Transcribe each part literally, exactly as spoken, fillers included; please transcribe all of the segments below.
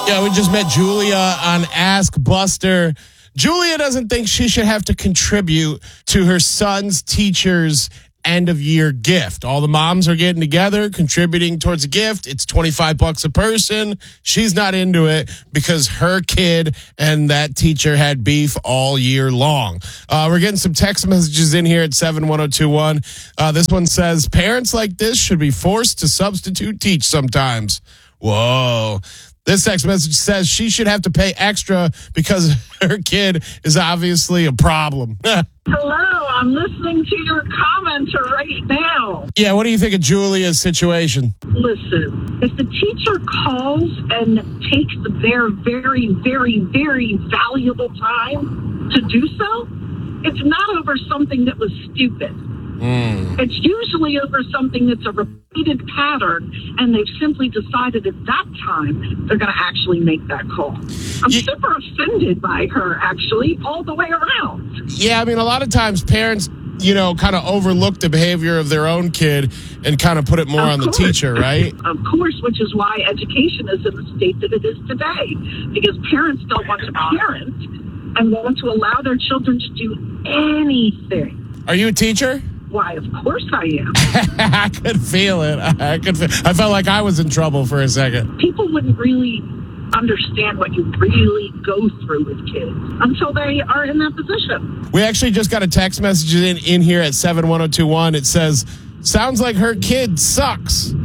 Yeah, we just met Julia on Ask Buster. Julia doesn't think she should have to contribute to her son's teacher's end of year gift. All the moms are getting together, contributing towards a gift. It's twenty-five bucks a person. She's not into it because her kid and that teacher had beef all year long. Uh, we're getting some text messages in here at seven one zero two one. Uh, this one says, parents like this should be forced to substitute teach sometimes. Whoa. This text message says she should have to pay extra because her kid is obviously a problem. Hello, I'm listening to your comments right now. Yeah, what do you think of Julia's situation? Listen, if the teacher calls and takes their very, very, very valuable time to do so, it's not over something that was stupid. Mm. It's usually over something that's a repeated pattern, and they've simply decided at that time they're going to actually make that call. I'm yeah. super offended by her, actually, all the way around. Yeah, I mean, a lot of times parents, you know, kind of overlook the behavior of their own kid and kind of put it more of on course. the teacher, right? Of course, which is why education is in the state that it is today, because parents don't want to parent and want to allow their children to do anything. Are you a teacher? Why, of course I am. I could feel it. I could. Feel, I felt like I was in trouble for a second. People wouldn't really understand what you really go through with kids until they are in that position. We actually just got a text message in, in here at seven one zero two one. It says, sounds like her kid sucks.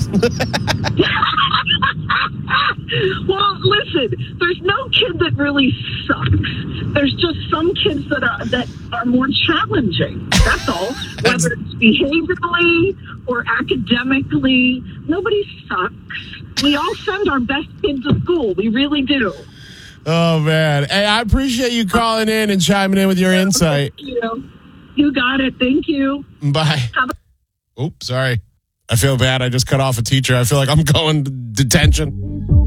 Well, listen, there's no kid that really sucks. There's just some kids that are that are more challenging. That's all. That's... Whether it's behaviorally or academically, nobody sucks. We all send our best kids to school. We really do. Oh, man. Hey, I appreciate you calling in and chiming in with your insight. Thank you. You got it. Thank you. Bye. Have a- Oops, sorry. I feel bad. I just cut off a teacher. I feel like I'm going to detention.